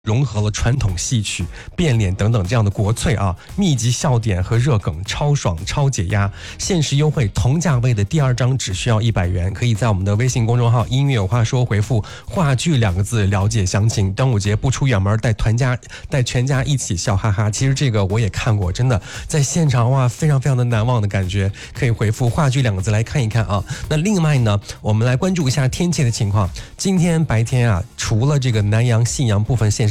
融合了传统戏曲、变脸等等这样的国粹啊，密集笑点和热梗，超爽超解压。限时优惠，同价位的第2张只需要100元，可以在我们的微信公众号音乐有话说回复话剧2个字了解详情。端午节不出远门，带全家一起笑哈哈。其实这个我也看过，真的在现场哇，非常非常的难忘的感觉，可以回复话剧2个字来看一看啊。那另外呢，我们来关注一下天气的情况。今天白天啊，除了这个南阳、信阳部分县